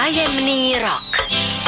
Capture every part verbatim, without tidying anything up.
Tajemný rok.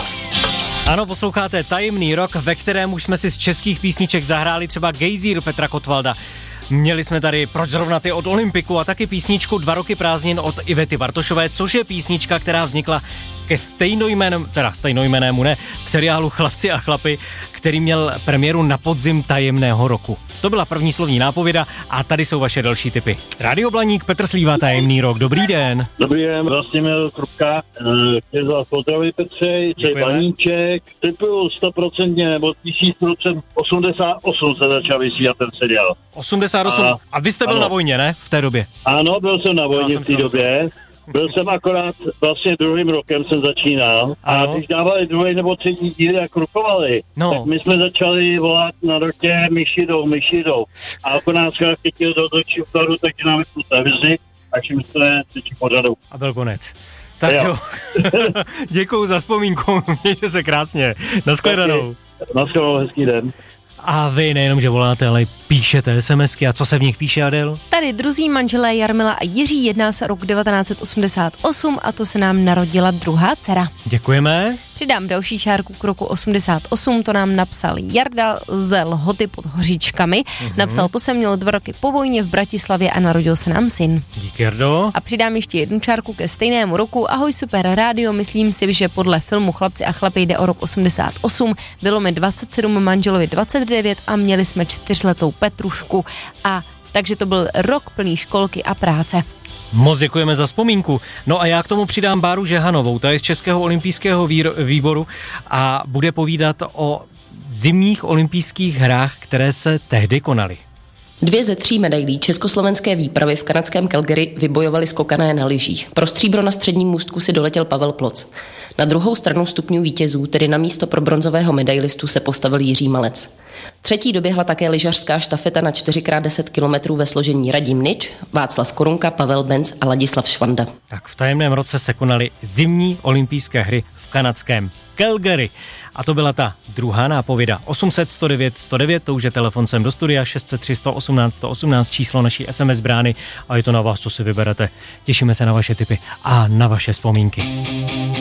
Ano, posloucháte Tajemný rok, ve kterém už jsme si z českých písniček zahráli třeba Gejzír Petra Kotwalda. Měli jsme tady Proč zrovna ty od Olympiku a taky písničku Dva roky prázdnin od Ivety Bartošové, což je písnička, která vznikla ke stejnojménem, teda stejnojmennému ne, k seriálu Chlapci a chlapy, který měl premiéru na podzim tajemného roku. To byla první slovní nápověda a tady jsou vaše další tipy. Rádio Blaník, Petr Slíva, Tajemný rok, dobrý den. Dobrý den, vlastně měl Krupka, chtěl vás pozdravit Petřej, Čej Blaníček, typuju stoprocentně nebo tisíc procent, osmdesát osm se začal vysílat ten seriál. osmdesát osm, a, a vy jste byl ano. na vojně, ne? V té době? Ano, byl jsem na vojně v té době. Byl jsem akorát vlastně druhým rokem jsem začínal a ano. Když dávali druhý nebo třetí díly a krukovali, no. tak my jsme začali volat na rotě myšidou, myšidou. A jako nás chytil do točí vkladu, takže nám vypnul televizi a všim jsme třetí pořadu. A byl konec. Tak jo. jo. Děkuju za vzpomínku, mějte se krásně. Naschledanou. Naschledanou, hezký den. A vy nejenom, že voláte, ale píšete SMSky. A co se v nich píše, Adel? Tady druzí manželé Jarmila a Jiří, jedná se rok devatenáct osmdesát osm a to se nám narodila druhá dcera. Děkujeme. Přidám další čárku k roku osmdesát osm, to nám napsal Jarda ze Lhoty pod Hoříčkami. Mm-hmm. Napsal, to jsem měl dva roky po vojně v Bratislavě a narodil se nám syn. Díky, Jardo. A přidám ještě jednu čárku ke stejnému roku. Ahoj, super rádio, myslím si, že podle filmu Chlapci a chlapy jde o rok osmdesát osm. Bylo mi dvacet sedm, manželovi dvacet devět a měli jsme čtyřletou Petrušku. A takže to byl rok plný školky a práce. Moc děkujeme za vzpomínku. No a já k tomu přidám Báru Žehanovou, ta je z Českého olympijského výboru a bude povídat o zimních olympijských hrách, které se tehdy konaly. Dvě ze tří medailí československé výpravy v kanadském Calgary vybojovali skokané na lyžích. Pro stříbro na středním můstku si doletěl Pavel Ploc. Na druhou stranu stupňů vítězů, tedy na místo pro bronzového medailistu, se postavil Jiří Malec. Třetí doběhla také lyžařská štafeta na čtyři krát deset kilometrů ve složení Radim Nič, Václav Korunka, Pavel Benz a Ladislav Švanda. Tak v tajemném roce se konaly zimní olympijské hry v kanadském Calgary. A to byla ta druhá nápověda. osm set sto devět sto devět, to už je telefon sem do studia, šest set tři sto osmnáct sto osmnáct, číslo naší es em es brány a je to na vás, co si vyberete. Těšíme se na vaše tipy a na vaše vzpomínky.